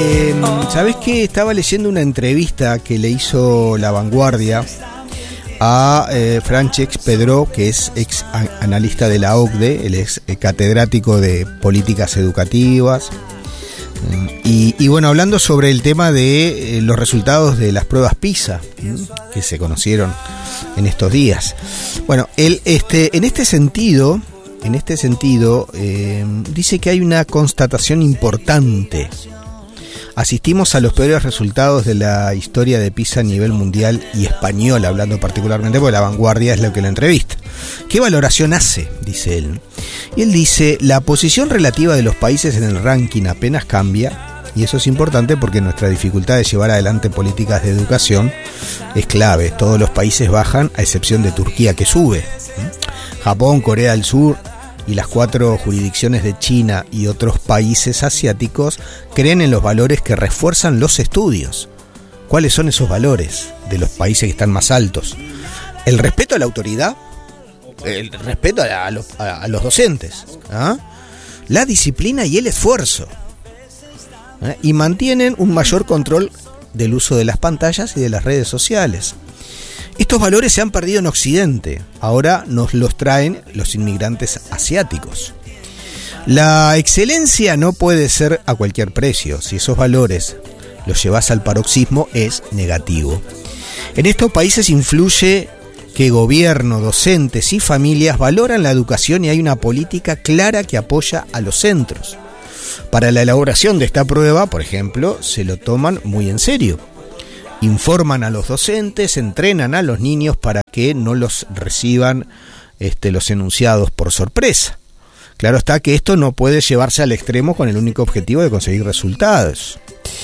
¿Sabés qué? Estaba leyendo una entrevista que le hizo La Vanguardia a Francesc Pedró, que es ex analista de la OCDE, él es catedrático de políticas educativas. Y bueno, hablando sobre el tema de los resultados de las pruebas PISA, que se conocieron en estos días. Bueno, él en este sentido dice que hay una constatación importante. Asistimos a los peores resultados de la historia de PISA a nivel mundial y español, hablando particularmente porque La Vanguardia es lo que la entrevista. ¿Qué valoración hace?, dice él. Y él dice: la posición relativa de los países en el ranking apenas cambia, y eso es importante porque nuestra dificultad de llevar adelante políticas de educación es clave. Todos los países bajan, a excepción de Turquía, que sube. Japón, Corea del Sur y las 4 jurisdicciones de China y otros países asiáticos creen en los valores que refuerzan los estudios. ¿Cuáles son esos valores de los países que están más altos? El respeto a la autoridad, el respeto a los docentes, la disciplina y el esfuerzo, y mantienen un mayor control del uso de las pantallas y de las redes sociales. Estos valores se han perdido en Occidente, ahora nos los traen los inmigrantes asiáticos. La excelencia no puede ser a cualquier precio. Si esos valores los llevas al paroxismo, es negativo. En estos países influye que gobierno, docentes y familias valoran la educación y hay una política clara que apoya a los centros. Para la elaboración de esta prueba, por ejemplo, se lo toman muy en serio. Informan a los docentes, entrenan a los niños para que no los reciban los enunciados por sorpresa. Claro está que esto no puede llevarse al extremo con el único objetivo de conseguir resultados.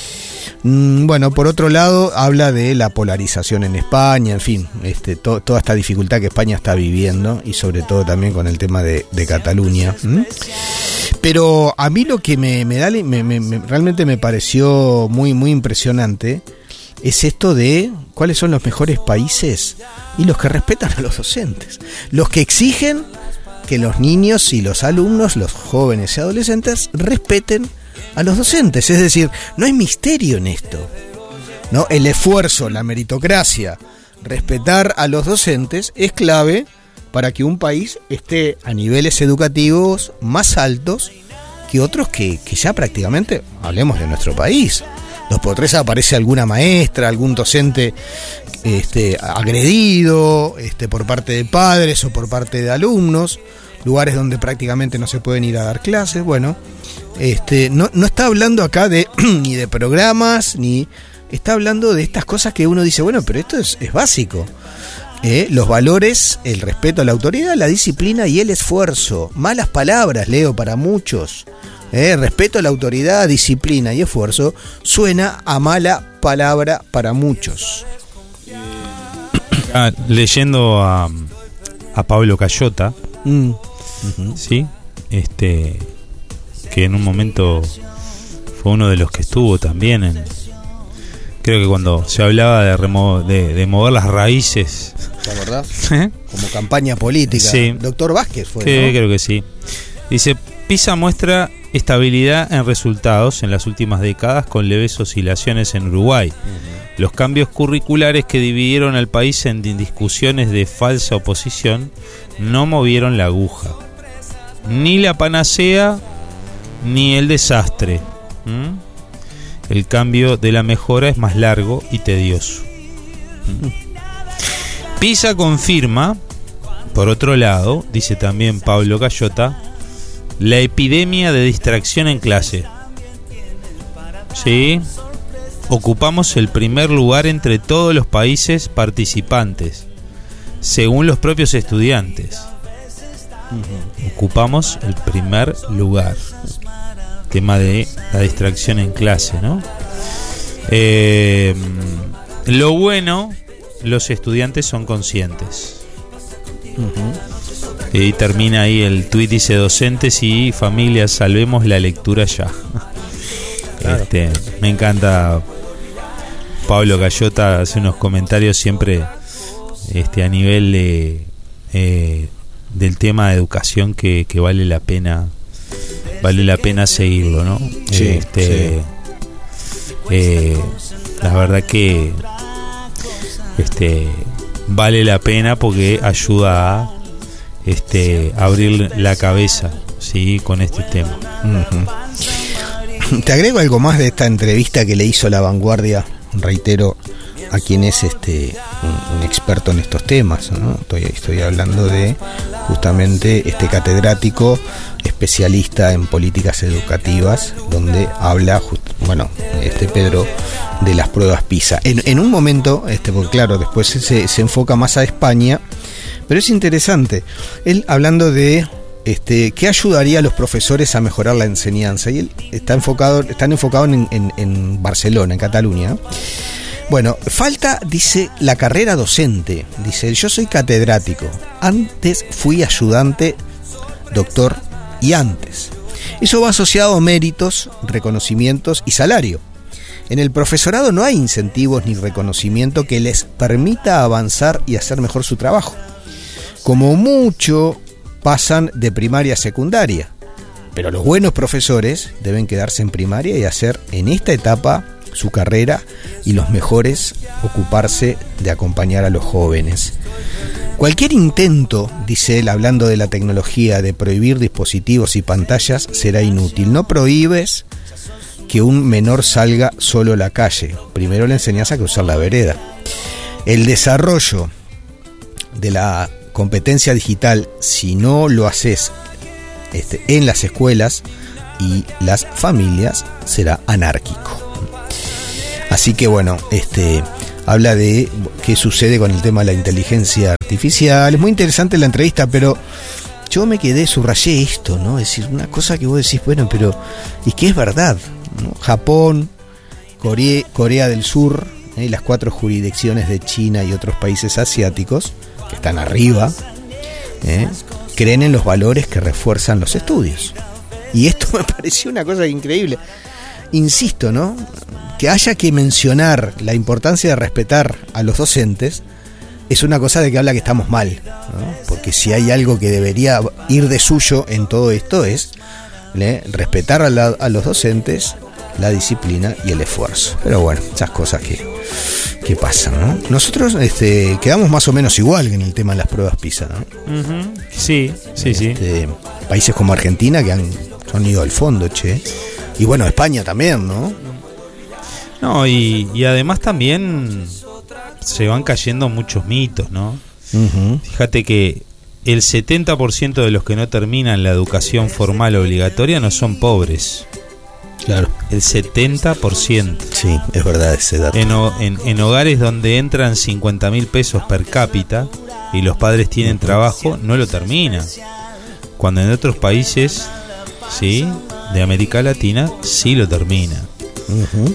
Bueno, por otro lado, habla de la polarización en España, en fin, toda esta dificultad que España está viviendo, y sobre todo también con el tema de Cataluña. Pero a mí lo que realmente me pareció muy, muy impresionante es esto de cuáles son los mejores países y los que respetan a los docentes, los que exigen que los niños y los alumnos, los jóvenes y adolescentes, respeten a los docentes. Es decir, no hay misterio en esto, ¿no? El esfuerzo, la meritocracia, respetar a los docentes es clave para que un país esté a niveles educativos más altos que otros que ya prácticamente, hablemos de nuestro país. 2x3 aparece alguna maestra, algún docente agredido por parte de padres o por parte de alumnos, lugares donde prácticamente no se pueden ir a dar clases. Bueno, no está hablando acá ni de programas, ni está hablando de estas cosas que uno dice, bueno, pero esto es básico. Los valores, el respeto a la autoridad, la disciplina y el esfuerzo. Malas palabras, Leo, para muchos. Respeto a la autoridad, disciplina y esfuerzo suena a mala palabra para muchos. Leyendo a Pablo Cayota, ¿sí? Que en un momento fue uno de los que estuvo también creo que cuando se hablaba de mover las raíces, ¿la verdad? Como campaña política. Sí. Doctor Vázquez fue, sí, ¿no? Creo que sí. Dice: PISA muestra estabilidad en resultados en las últimas décadas, con leves oscilaciones en Uruguay. Los cambios curriculares que dividieron al país en discusiones de falsa oposición no movieron la aguja. Ni la panacea ni el desastre. El cambio de la mejora es más largo y tedioso. PISA confirma, por otro lado, dice también Pablo Cayota, la epidemia de distracción en clase. Sí, ocupamos el primer lugar entre todos los países participantes, según los propios estudiantes. Ocupamos el primer lugar. Tema de la distracción en clase, ¿no? Lo bueno, los estudiantes son conscientes. Y termina ahí el tuit, dice: docentes y familias, salvemos la lectura ya. Claro. Me encanta. Pablo Cayota hace unos comentarios siempre a nivel del tema de educación que vale la pena seguirlo, ¿no? Sí, sí. la verdad que vale la pena porque ayuda a abrir la cabeza, ¿sí? Con este tema. Te agrego algo más de esta entrevista que le hizo La Vanguardia, reitero, a quien es un experto en estos temas, ¿no? Estoy hablando de justamente este catedrático especialista en políticas educativas, donde habla Pedro, de las pruebas PISA en un momento, porque claro, después se enfoca más a España, pero es interesante él hablando de qué ayudaría a los profesores a mejorar la enseñanza, y él están enfocados en Barcelona, en Cataluña. Bueno, falta, dice, la carrera docente. Dice, yo soy catedrático, antes fui ayudante, doctor y antes. Eso va asociado a méritos, reconocimientos y salario. En el profesorado no hay incentivos ni reconocimiento que les permita avanzar y hacer mejor su trabajo. Como mucho pasan de primaria a secundaria, pero los buenos profesores deben quedarse en primaria y hacer en esta etapa su carrera, y los mejores ocuparse de acompañar a los jóvenes. Cualquier intento, dice él, hablando de la tecnología, de prohibir dispositivos y pantallas será inútil. No prohíbes que un menor salga solo a la calle. Primero le enseñás a cruzar la vereda. El desarrollo de la competencia digital, si no lo haces en las escuelas y las familias, será anárquico. Así que bueno, habla de qué sucede con el tema de la inteligencia artificial. Es muy interesante la entrevista, pero yo me subrayé esto, ¿no? Es decir, una cosa que vos decís, bueno, pero y que es verdad, ¿no? Japón, Corea del Sur, y las 4 jurisdicciones de China y otros países asiáticos que están arriba, creen en los valores que refuerzan los estudios. Y esto me pareció una cosa increíble. Insisto, ¿no? Que haya que mencionar la importancia de respetar a los docentes es una cosa de que habla que estamos mal, ¿no? Porque si hay algo que debería ir de suyo en todo esto es respetar a los docentes, la disciplina y el esfuerzo. Pero bueno, esas cosas que pasan, ¿no? Nosotros quedamos más o menos igual que en el tema de las pruebas PISA, ¿no? Uh-huh. Sí. Países como Argentina que han ido al fondo, che. Y bueno, España también, ¿no? No, y además también se van cayendo muchos mitos, ¿no? Uh-huh. Fíjate que el 70% de los que no terminan la educación formal obligatoria no son pobres. Claro. El 70%. Sí, es verdad ese dato. En hogares donde entran 50.000 pesos per cápita y los padres tienen trabajo, no lo terminan. Cuando en otros países, sí, de América Latina, sí lo termina. Uh-huh.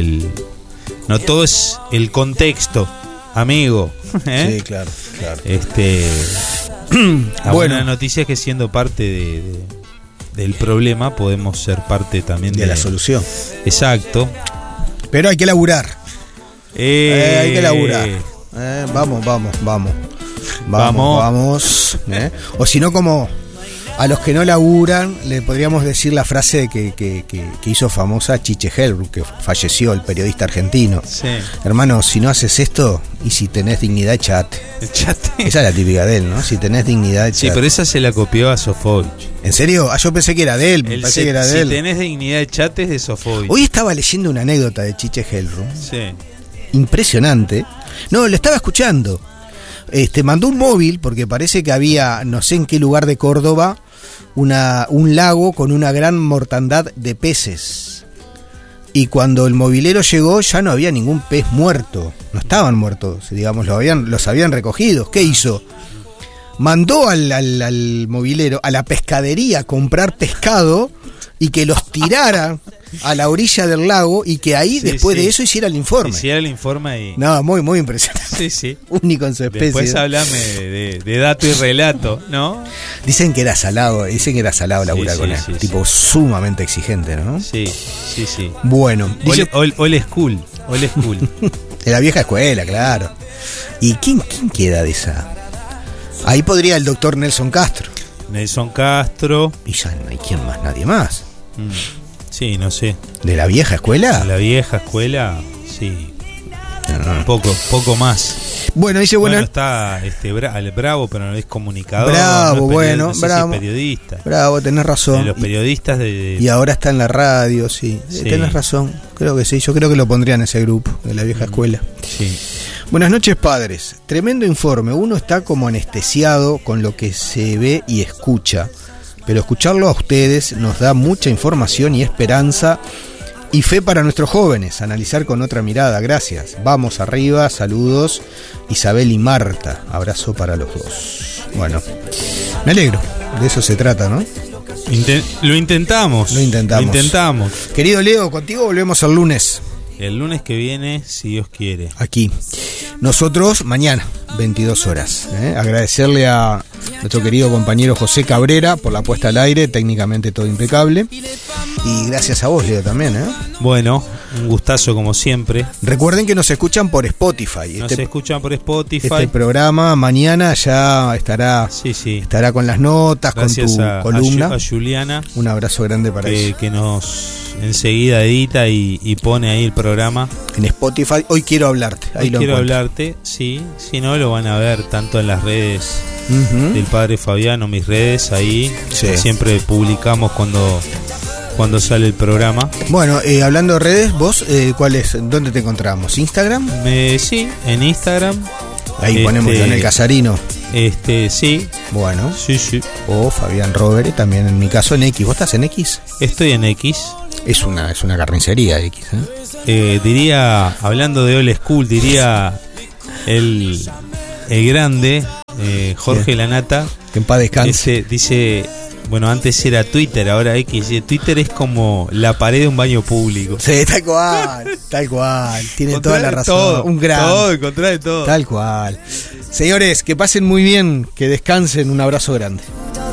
No todo es el contexto, amigo. Sí, claro. La buena noticia es que siendo parte del problema podemos ser parte también de la solución. Exacto. Pero hay que laburar. Hay que laburar. Vamos. O si no, como a los que no laburan, le podríamos decir la frase que hizo famosa Chiche Helbrook, que falleció, el periodista argentino. Sí. Hermano, si no haces esto, y si tenés dignidad, echate. Esa es la típica de él, ¿no? Si tenés dignidad, echate. Sí, pero esa se la copió a Sofovich. ¿En serio? Yo pensé que era de él. Si tenés dignidad, echate, es de Sofovich. Hoy estaba leyendo una anécdota de Chiche Helbrook. Sí. Impresionante. No, lo estaba escuchando. Mandó un móvil porque parece que había, no sé en qué lugar de Córdoba, un lago con una gran mortandad de peces. Y cuando el movilero llegó ya no había ningún pez muerto. No estaban muertos, digamos, los habían recogido. ¿Qué hizo? Mandó al movilero, a la pescadería, a comprar pescado y que los tirara a la orilla del lago y que ahí, después de eso, hiciera el informe. No, muy, muy impresionante. Sí. Único en su especie. Después hablame de dato y relato, ¿no? Dicen que era salado laburar con él. Tipo sumamente exigente, ¿no? Sí. Bueno. Old school. De la vieja escuela, claro. ¿Y quién queda de esa? Ahí podría el doctor Nelson Castro. Nelson Castro. Y ya no hay nadie más. Sí, no sé. ¿De la vieja escuela? La vieja escuela, sí. Poco más. Bueno, dice bueno está Bravo, pero no es comunicador. Bravo, no sé Bravo. Si periodista. Bravo, tenés razón. De los periodistas y ahora está en la radio, sí. Tenés razón. Creo que sí. Yo creo que lo pondría en ese grupo de la vieja escuela. Sí. Buenas noches, padres. Tremendo informe. Uno está como anestesiado con lo que se ve y escucha. Pero escucharlo a ustedes nos da mucha información y esperanza y fe para nuestros jóvenes. Analizar con otra mirada. Gracias. Vamos arriba. Saludos. Isabel y Marta. Abrazo para los dos. Bueno, me alegro. De eso se trata, ¿no? Lo intentamos. Querido Leo, contigo volvemos el lunes. El lunes que viene, si Dios quiere. Aquí. Nosotros mañana, 22 horas. Agradecerle a nuestro querido compañero José Cabrera por la puesta al aire, técnicamente todo impecable. Y gracias a vos, Leo, también. Bueno, un gustazo como siempre. Recuerden que nos escuchan por Spotify. Nos escuchan por Spotify. Este programa mañana ya estará, estará con las notas, gracias con tu columna. A Juliana. Un abrazo grande para ella. Que nos enseguida edita y pone ahí el programa. En Spotify, hoy quiero hablarte. Ahí hoy quiero hablarte, sí. Si no, lo van a ver tanto en las redes del padre Fabiano, mis redes, ahí. Sí. Siempre publicamos cuando sale el programa. Bueno, hablando de redes, vos, ¿dónde te encontramos? ¿Instagram? Sí, en Instagram. Ahí ponemos en el Casarino. Sí. Bueno. Sí. O Fabián Rovere, también en mi caso en X. ¿Vos estás en X? Estoy en X. Es una carnicería X, diría, hablando de old school, diría el grande Jorge Lanata, que en paz descanse. Dice, bueno, antes era Twitter, ahora X. Twitter es como la pared de un baño público. Sí, tal cual. Tiene toda la razón. Todo, un gran. Todo, contrae todo. Tal cual. Señores, que pasen muy bien, que descansen. Un abrazo grande.